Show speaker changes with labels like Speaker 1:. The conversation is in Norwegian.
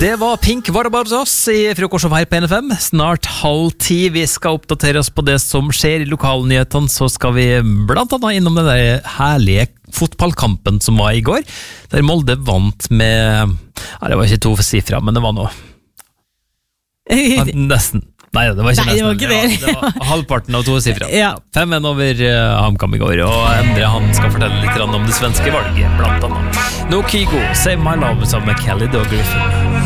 Speaker 1: Det var Pink Barbaros I Frokost og Vei på NFM. Snart 9:30. Vi skal oppdatere oss på det som skjer I lokalnyhetene. Så skal vi blant annet innom den der herlige fotballkampen som var I går. Der Molde vant med, det var ikke 2 sifra, men det var noe. Nesten. Nei, det var ikke nesten.
Speaker 2: Det var ikke det.
Speaker 1: Det var halvparten av 2 sifra.
Speaker 2: Ja.
Speaker 1: 5-1 over HamKam I går, og Endre han skal fortelle litt om det svenske valget, blant annet. No Kygo, Save My Love sammen med Kelly Douglas.